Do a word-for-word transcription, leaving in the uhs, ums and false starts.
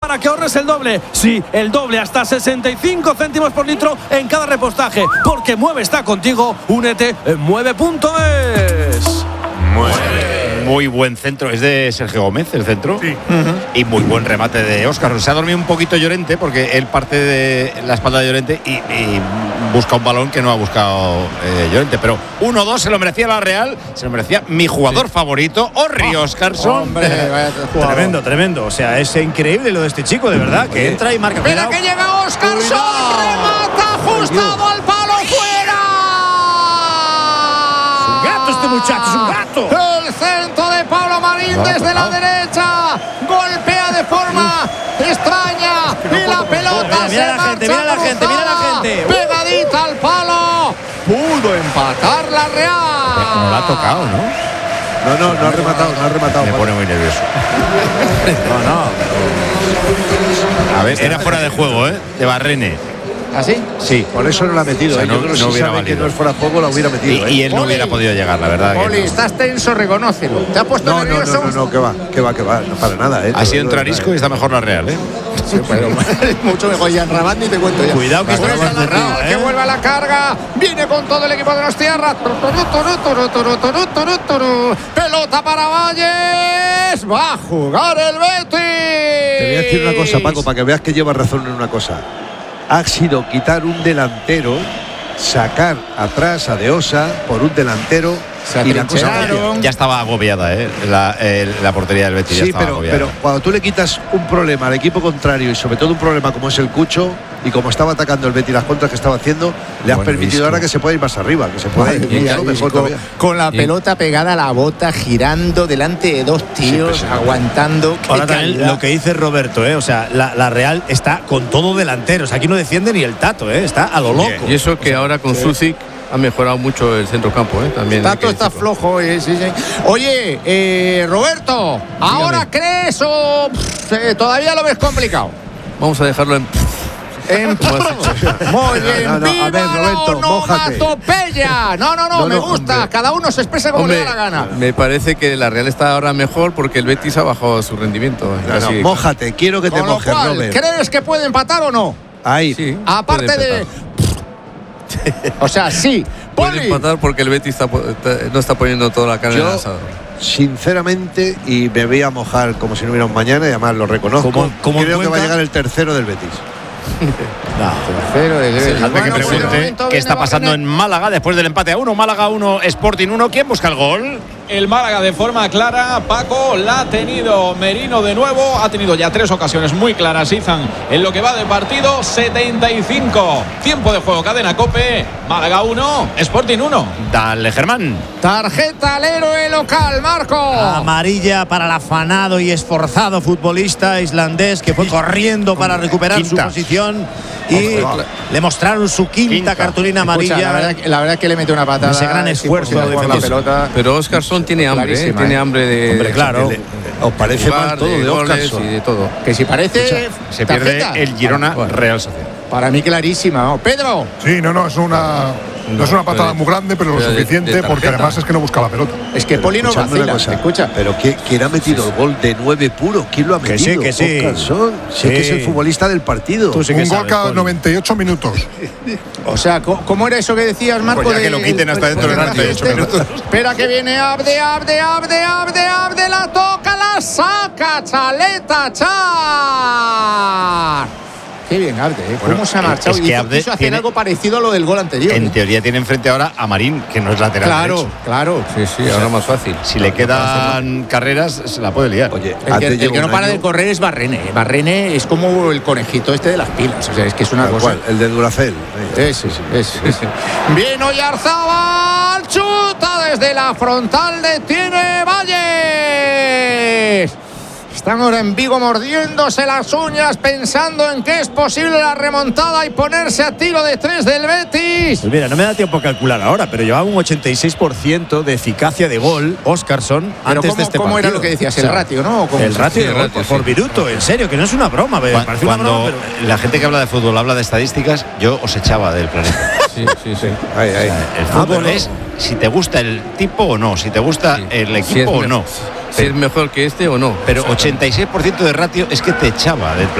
para que ahorres el doble. Sí, el doble, hasta sesenta y cinco céntimos por litro en cada repostaje. Porque Mueve está contigo. Únete en mueve punto es. Mueve. Muy buen centro, es de Sergio Gómez el centro. Sí. Uh-huh. Y muy buen remate de Óscar. Se ha dormido un poquito Llorente porque él parte de la espalda de Llorente y, y busca un balón que no ha buscado eh, Llorente. Pero uno dos se lo merecía la Real, se lo merecía mi jugador sí. favorito, Orri oh, Óscarson. Hombre, tremendo, tremendo. O sea, es increíble lo de este chico, de verdad, que Oye. entra y marca. Mira que llega Óscarson, remata ajustado al palo, fuera. Es un gato este muchacho, es un gato. El centro de Pablo Marín no, desde no. la derecha, golpea de forma extraña es que no y la pelota mira, mira se la marcha gente, mira la cruzada, gente, mira la gente. Pegadita al palo, pudo empatar la Real. No la ha tocado, ¿no? No, no, no ha rematado, no ha rematado. Me pone muy nervioso. No, no. A ver, era fuera de juego, ¿eh? De Barrene. ¿Así? Sí. Por eso no la ha metido. O sea, no, Yo creo que no si sabe valido. que no es fuera de juego, la hubiera metido. Y, ¿eh? y él no Poli, hubiera podido llegar, la verdad. Poli, que no. estás tenso, reconócelo. ¿Te ha puesto no, nervioso? No, no, no, no, que va, que va, que va. No para nada, ¿eh? Ha sido entrar Isco y está mejor la Real, ¿eh? Sí, pero mucho mejor ya en Rabat ni te cuento ya. Cuidado que, vuelve a la Real, ¿eh? que vuelva a la carga. Viene con todo el equipo de los tierras. Pelota para Valles. Va a jugar el Betis. Te voy a decir una cosa, Paco, para que veas que lleva razón en una cosa. Ha sido quitar un delantero, sacar atrás a De Osa por un delantero y la cosa ya, ya estaba agobiada, ¿eh? La, eh, la portería del Betis. Sí, ya estaba pero, agobiada. pero cuando tú le quitas un problema al equipo contrario y sobre todo un problema como es el Cucho y como estaba atacando el Betis las contras que estaba haciendo, le has bueno, permitido Isco. ahora que se pueda ir más arriba, que se pueda ir mira, mejor Isco, todavía. Con la pelota pegada a la bota, girando delante de dos tíos, sí, aguantando. Ahora también lo que dice Roberto, ¿eh? O sea, la, la Real está con todo delanteros. Aquí no defiende ni el Tato, ¿eh? Está a lo loco. Y eso que o sea, ahora con sí. Susic ha mejorado mucho el centrocampo, ¿eh? También. Tato está flojo, eh, sí, sí. Oye, eh, Roberto, ¿ahora Dígame. crees o pff, eh, todavía lo ves complicado? Vamos a dejarlo en. En muy bien, no, no, no. A ver, Roberto, onomatopeya. No, no, no, no, me no, gusta. Hombre. Cada uno se expresa como hombre, le da la gana. Me parece que la Real está ahora mejor porque el Betis ha bajado su rendimiento. No, no, mójate, quiero que te Con mojes, lo cual, Robert. ¿crees que puede empatar o no? Ahí. Sí, aparte de. O sea, sí. Puede Poli. empatar porque el Betis está, está, no está poniendo toda la carne en el asador. Sinceramente, y me voy a mojar como si no hubiera un mañana, y además lo reconozco. ¿Cómo, cómo creo que va a llegar el tercero del Betis. No, tercero del Betis. Bueno, que pregunte qué está pasando en Málaga después del empate a uno. Málaga uno, Sporting uno. ¿Quién busca el gol? El Málaga de forma clara, Paco, la ha tenido Merino de nuevo, ha tenido ya tres ocasiones muy claras, Izan, en lo que va de partido, setenta y cinco, tiempo de juego, cadena COPE, Málaga uno, Sporting uno. Dale, Germán. Tarjeta al héroe local, Marco. Amarilla para el afanado y esforzado futbolista islandés que fue corriendo para recuperar quinta. su posición y oh, le mostraron su quinta, quinta. cartulina amarilla. Escucha, la, verdad, la verdad es que le mete una patada. Ese gran esfuerzo de la pelota. Pero Óscarson tiene hambre, ¿eh? tiene hambre de. Hombre, claro. De, os parece mal todo de, de Óscarson. Y de todo. Que si parece. Escucha, se pierde tarjeta. El Girona bueno. Real Sociedad. Para mí clarísima, ¿no? Pedro. Sí, no, no, es una. No es una patada muy grande, pero lo suficiente, de, de porque además es que no busca la pelota. Es que Poli no vacila, escucha. Pero ¿quién ha metido sí, el gol de nueve puro? ¿Quién lo ha metido? Que sí, que sí. Óscarson, sí. Sé que es el futbolista del partido. Sí Un gol cada noventa y ocho minutos. O sea, ¿cómo era eso que decías, Marco? Pues ya de, que lo quiten hasta dentro de noventa y ocho minutos. Espera que viene Abde, Abde, Abde, Abde, Abde, la toca, la saca, Chaleta, Char. Qué bien, Abde, ¿eh? ¿Cómo bueno, se ha marchado? Es que Abde quiso hacer algo parecido a lo del gol anterior. En ¿eh? teoría tiene enfrente ahora a Marín, que no es lateral claro, derecho. Claro, sí, sí, ahora o sea, más fácil. Si le quedan carreras, se la puede liar. Oye, el que, el que no para año... de correr es Barrene. Barrene es como el conejito este de las pilas. O sea, es que es una cosa. ¿Cuál? El de Duracell. Ese, sí, ese, ese. Bien, Oyarzabal, chuta desde la frontal, detiene Valles. Están ahora en Vigo mordiéndose las uñas, pensando en que es posible la remontada y ponerse a tiro de tres del Betis. Pues mira, no me da tiempo a calcular ahora, pero llevaba un ochenta y seis por ciento de eficacia de gol Óscarson antes cómo, de este ¿cómo partido. era lo que decías? ¿El o sea, ratio, no? El ratio, de gol por, sí. por minuto, en serio, que no es una broma. Me cuando una broma, pero... la gente que habla de fútbol habla de estadísticas, yo os echaba del planeta. Sí, sí, sí. Ay, ay. O sea, el fútbol ah, es si te gusta el tipo o no, si te gusta sí. el equipo si o no. Si es mejor que este o no. Pero ochenta y seis por ciento de ratio es que te echaba del planeta.